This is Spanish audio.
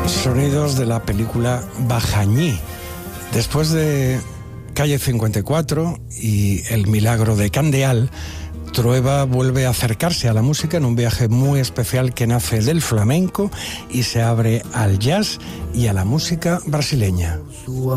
Sonidos de la película Bajañí. Después de Calle 54 y El milagro de Candeal, Trueba vuelve a acercarse a la música en un viaje muy especial que nace del flamenco y se abre al jazz y a la música brasileña.